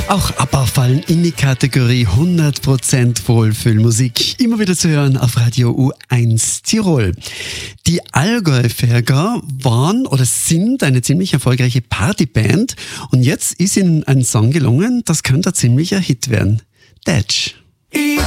Auch ABBA fallen in die Kategorie 100% Wohlfühlmusik. Immer wieder zu hören auf Radio U1 Tirol. Die Allgäu-Ferger waren oder sind eine ziemlich erfolgreiche Partyband und jetzt ist ihnen ein Song gelungen, das könnte ein ziemlicher Hit werden. Detsch. Ich